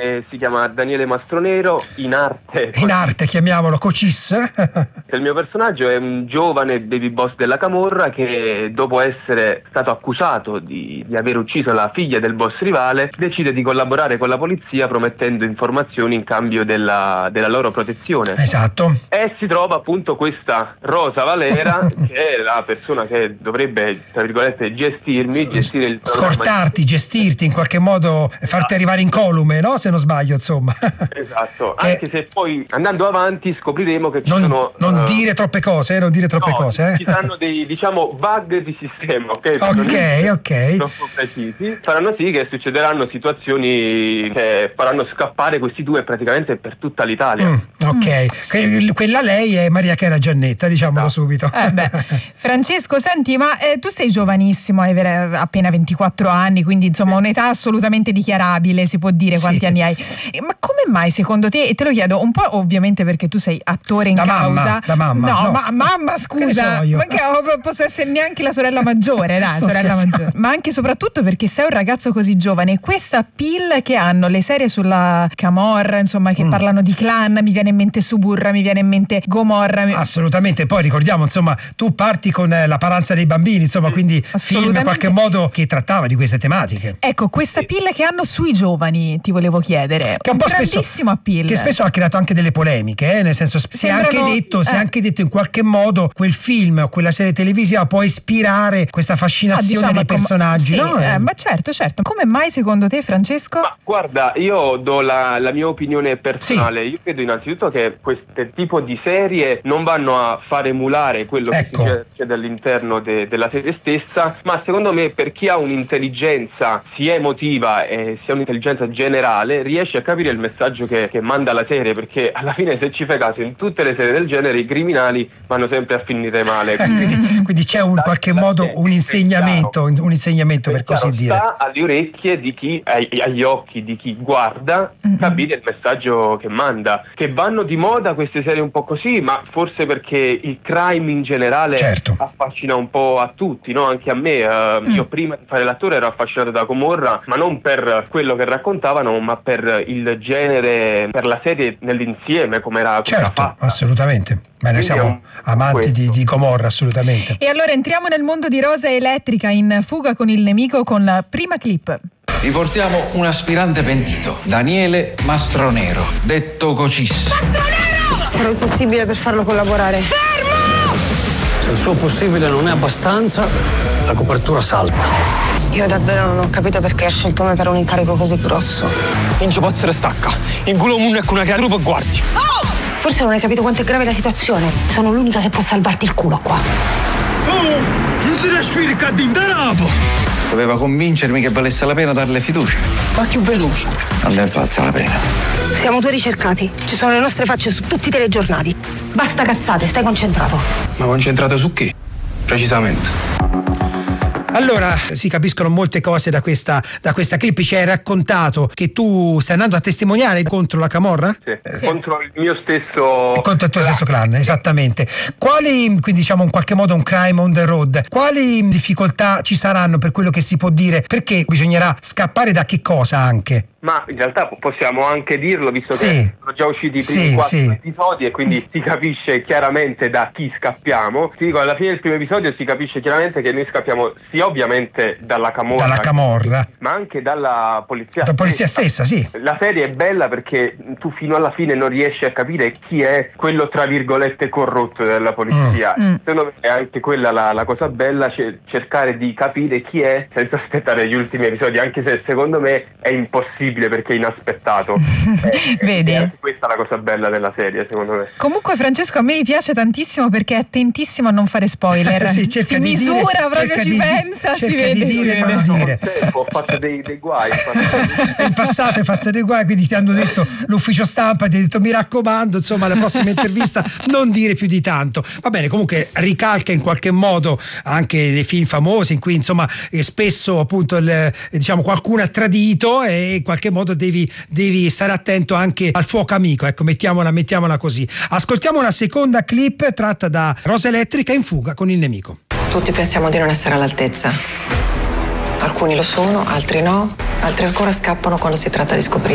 si chiama Daniele Mastronero, in arte chiamiamolo Cocis. Il mio personaggio è un giovane baby boss della camorra che, dopo essere stato accusato di aver ucciso la figlia del boss rivale, decide di collaborare con la polizia promettendo informazioni in cambio della loro protezione. Esatto. E si trova appunto questa Rosa Valera che è la persona che dovrebbe, tra virgolette, gestire il programma. Gestirti in qualche modo, farti arrivare incolume, no? Se non sbaglio, insomma. Esatto, anche se poi andando avanti scopriremo che ci sono... Non dire troppe cose. Ci saranno dei, diciamo, bug di sistema, ok? Ok. Troppo precisi. Faranno sì che succederanno situazioni che faranno scappare questi due praticamente per tutta l'Italia. Ok. Quella lei è Maria Chiara Giannetta, diciamolo subito. Francesco, senti, ma tu sei giovanissimo, hai appena 24 anni, quindi insomma un'età assolutamente dichiarabile, si può dire quanti anni hai. Ma come mai secondo te, e te lo chiedo un po' ovviamente perché tu sei attore in causa. La mamma. No, ma mamma, scusa, ma che posso essere neanche la sorella maggiore, dai, maggiore. Ma anche e soprattutto perché sei un ragazzo così giovane, questa appeal che hanno le serie sulla camorra, insomma, che parlano di clan, mi viene in mente Suburra, mi viene in mente Gomorra. Assolutamente, poi ricordiamo, insomma, tu parti con La paranza dei bambini, insomma, quindi film in qualche modo che trattava di queste tematiche. Ecco, questa appeal che hanno sui giovani, ti volevo chiedere. Che è un po' grandissimo appeal. Che spesso ha creato anche delle polemiche, nel senso si è anche detto in qualche modo quel film o quella serie televisiva può ispirare questa fascinazione dei personaggi, no? Ma certo. Come mai secondo te, Francesco? Ma guarda, io do la mia opinione personale. Io credo innanzitutto che questo tipo di serie non vanno a far emulare quello che succede all'interno della serie stessa, ma secondo me per chi ha un'intelligenza sia emotiva e sia un'intelligenza generale riesce a capire il messaggio che manda la serie, perché alla fine, se ci fai caso, in tutte le serie del genere i criminali vanno sempre a finire male. Quindi c'è in qualche modo un insegnamento per così dire. Sta alle orecchie di chi, agli occhi di chi guarda, capire il messaggio che manda. Che vanno di moda queste serie un po' così, ma forse perché il crime in generale affascina un po' a tutti, no? Anche a me. Io prima di fare l'attore ero affascinato da Gomorra, ma non per quello che raccontavano, ma per il genere, per la serie nell'insieme, come era fatta. Assolutamente. Beh, noi siamo amanti di Gomorra, assolutamente. E allora entriamo nel mondo di Rosa Elettrica, in fuga con il nemico, con la prima clip. Riportiamo un aspirante pentito, Daniele Mastronero, detto Cocis. Mastronero! Farò il possibile per farlo collaborare. Fermo! Se il suo possibile non è abbastanza, la copertura salta. Io davvero non ho capito perché ha scelto me per un incarico così grosso. Non ci posso stacca. In culo munno e con una chiara e guardi. Oh! Forse non hai capito quanto è grave la situazione. Sono l'unica che può salvarti il culo qua. Non si respiri cadintarapo! Doveva convincermi che valesse la pena darle fiducia. Ma più veloce. Non ne valsa la pena. Siamo due ricercati. Ci sono le nostre facce su tutti i telegiornali. Basta cazzate, stai concentrato. Ma concentrato su chi? Precisamente. Allora, si capiscono molte cose da questa clip. Ci hai raccontato che tu stai andando a testimoniare contro la camorra? Sì. Contro il mio stesso... Contro il tuo stesso clan, esattamente. Quali, quindi diciamo in qualche modo un crime on the road, quali difficoltà ci saranno per quello che si può dire? Perché bisognerà scappare da che cosa anche? Ma in realtà possiamo anche dirlo, visto che sono già usciti i primi 4 episodi e quindi si capisce chiaramente da chi scappiamo. Ti dico, alla fine del primo episodio si capisce chiaramente che noi scappiamo sia ovviamente dalla camorra, ma anche dalla polizia stessa, sì. La serie è bella perché tu fino alla fine non riesci a capire chi è quello tra virgolette corrotto della polizia. Secondo me è anche quella la cosa bella, cercare di capire chi è senza aspettare gli ultimi episodi, anche se secondo me è impossibile perché è inaspettato. Vedi? Anche questa è la cosa bella della serie, secondo me. Comunque, Francesco, a me mi piace tantissimo perché è attentissimo a non fare spoiler. Si misura, proprio ci pensa, si vede. Ho fatto dei guai. In passato hai fatto dei guai, quindi ti hanno detto l'ufficio stampa, ti ha detto mi raccomando, insomma, alla prossima intervista non dire più di tanto. Va bene, comunque ricalca in qualche modo anche dei film famosi in cui insomma spesso appunto diciamo qualcuno ha tradito e in qualche modo devi stare attento anche al fuoco amico, ecco, mettiamola così. Ascoltiamo una seconda clip tratta da Rosa Elettrica, in fuga con il nemico. Tutti pensiamo di non essere all'altezza. Alcuni lo sono, altri no, altri ancora scappano quando si tratta di scoprire